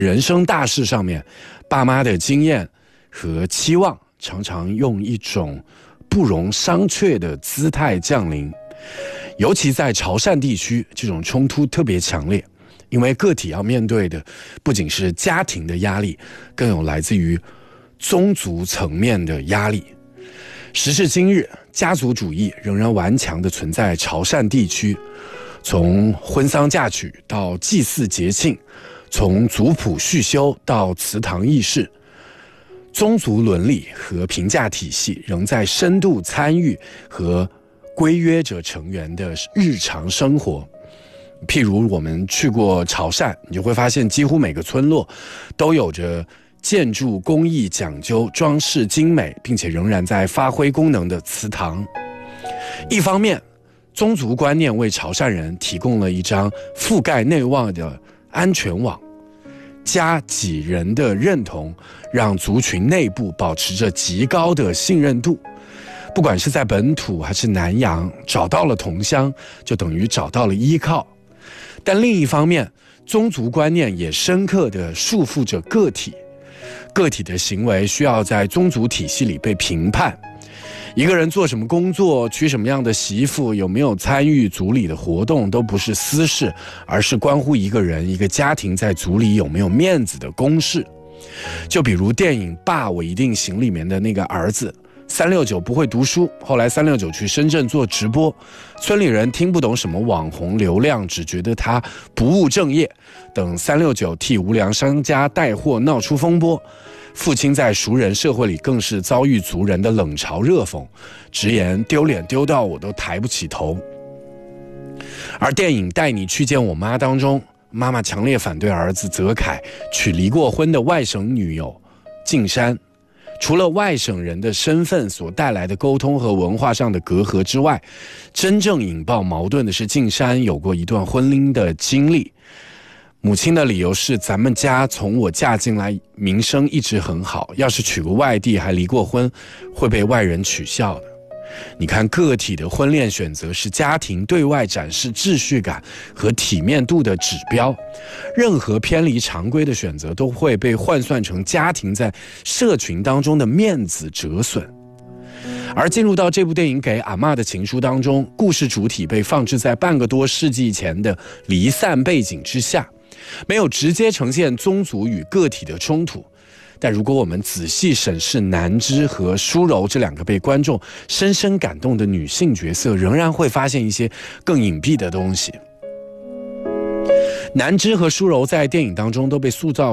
人生大事上面，爸妈的经验和期望常常用一种不容商榷的姿态降临。尤其在潮汕地区，这种冲突特别强烈，因为个体要面对的不仅是家庭的压力，更有来自于宗族层面的压力。时至今日，家族主义仍然顽强地存在潮汕地区，从婚丧嫁娶到祭祀节庆，从族谱续修到祠堂议事，宗族伦理和评价体系仍在深度参与和规约着成员的日常生活。譬如我们去过潮汕，你就会发现几乎每个村落都有着建筑工艺讲究、装饰精美，并且仍然在发挥功能的祠堂。一方面，宗族观念为潮汕人提供了一张覆盖内外的安全网，家己人的认同让族群内部保持着极高的信任度。不管是在本土还是南洋，找到了同乡，就等于找到了依靠。但另一方面，宗族观念也深刻地束缚着个体，个体的行为需要在宗族体系里被评判。一个人做什么工作，娶什么样的媳妇，有没有参与族里的活动，都不是私事，而是关乎一个人、一个家庭在族里有没有面子的公事。就比如电影《爸我一定行》里面的那个儿子369不会读书，后来369去深圳做直播，村里人听不懂什么网红流量，只觉得他不务正业。等369替无良商家带货闹出风波，父亲在熟人社会里更是遭遇族人的冷嘲热讽，直言丢脸丢到我都抬不起头。而电影《带你去见我妈》当中，妈妈强烈反对儿子泽凯娶离过婚的外省女友静山。除了外省人的身份所带来的沟通和文化上的隔阂之外，真正引爆矛盾的是静山有过一段婚姻的经历。母亲的理由是，咱们家从我嫁进来名声一直很好，要是娶个外地还离过婚，会被外人取笑的。你看，个体的婚恋选择是家庭对外展示秩序感和体面度的指标，任何偏离常规的选择都会被换算成家庭在社群当中的面子折损。而进入到这部电影给阿嬷的情书当中，故事主体被放置在半个多世纪前的离散背景之下，没有直接呈现宗族与个体的冲突。但如果我们仔细审视南枝和舒柔这两个被观众深深感动的女性角色，仍然会发现一些更隐蔽的东西。南枝和舒柔在电影当中都被塑造